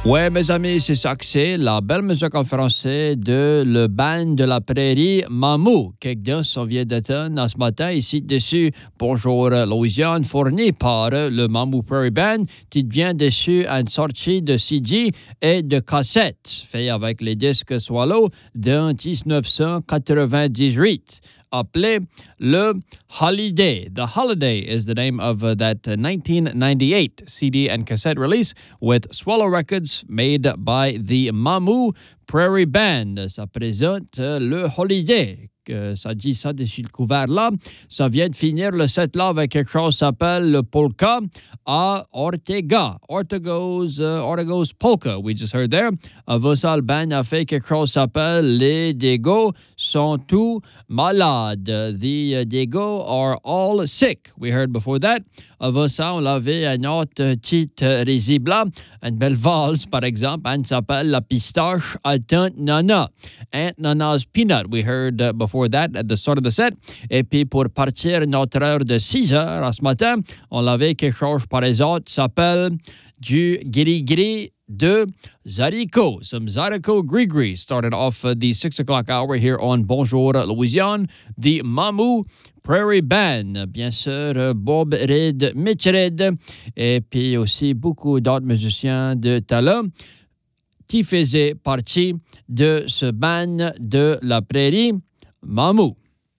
Ouais, mes amis, c'est ça que c'est, la belle musique en français de le band de la prairie Mamou. Quelques on vient d'entendre ce matin ici dessus. Bonjour Louisiane, fourni par le Mamou Prairie Band, qui vient dessus à une sortie de CD et de cassette, fait avec les disques Swallow de 1998. Appelé le Holiday. The Holiday is the name of that 1998 CD and cassette release with Swallow Records made by the Mamou Prairie Band. Ça présente le Holiday. Ça dit ça dessus le couvert là. Ça vient de finir le set là avec quelque chose qui s'appelle le polka à Ortega. Ortega's polka, we just heard there. Avant ça, le band a fait quelque chose qui s'appelle les Diego sont tous malades. The Diego are all sick. We heard before that. Avant ça, on avait une autre petite risible là, une belle valse par exemple. Elle s'appelle la pistache à Aunt Nana. Aunt Nana's Peanut. We heard before that at the start of the set. Et puis pour partir notre heure de 6 heures à ce matin, on avait quelque chose par les autres qui s'appelle du gris-gris de Zarico. Some Zarico Gris-Gris started off the 6 o'clock hour here on Bonjour Louisiane. The Mamou Prairie Band, bien sûr, Bob Reed, Mitch Reed, et puis aussi beaucoup d'autres musiciens de talent qui faisaient partie de ce band de la prairie Mamou.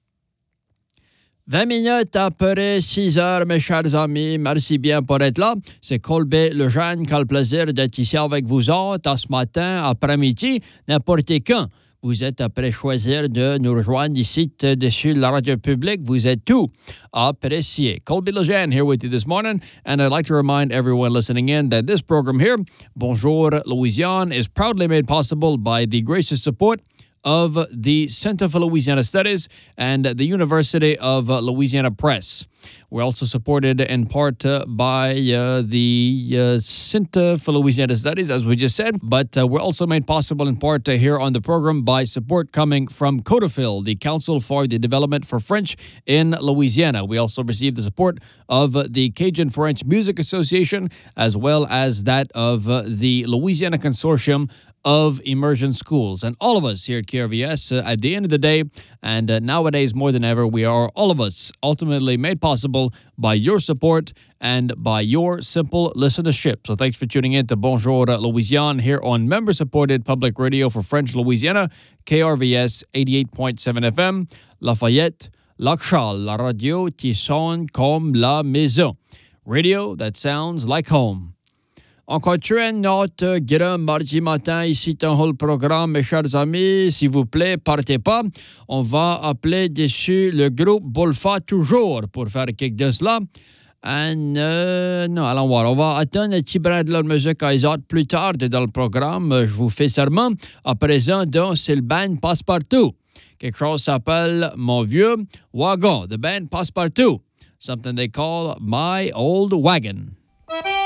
20 minutes après 6 heures, mes chers amis. Merci bien pour être là. C'est Colbert Lejeune qui a le plaisir d'être ici avec vous autres ce matin, après-midi, n'importe quand. Vous êtes après choisir de nous rejoindre ici dessus la radio publique. Vous êtes tout apprécié. Colby Lejeune here with you this morning, and I'd like to remind everyone listening in that this program here, Bonjour Louisiane, is proudly made possible by the gracious support of the Center for Louisiana Studies and the University of Louisiana Press. We're also supported in part by the Center for Louisiana Studies, as we just said, but we're also made possible in part here on the program by support coming from CODAFIL, the Council for the Development for French in Louisiana. We also receive the support of the Cajun French Music Association, as well as that of the Louisiana Consortium of Immersion Schools. And all of us here at KRVS, at the end of the day, and nowadays more than ever, we are all of us ultimately made possible by your support and by your simple listenership. So thanks for tuning in to Bonjour Louisiane here on member-supported public radio for French Louisiana, KRVS 88.7 FM, Lafayette, Lac-Charles, la radio qui sonne comme la maison. Radio that sounds like home. On continue notre grand mardi matin ici dans le programme, mes chers amis. S'il vous plaît, partez pas. On va appeler dessus le groupe Bolfa toujours pour faire quelque chose là. Non, allons voir. On va attendre un petit brin de leur musique à autres plus tard dans le programme. Je vous fais serment. À présent, donc, c'est le band Passepartout. Quelque chose s'appelle Mon Vieux Wagon. The band Passepartout. Something they call My Old Wagon.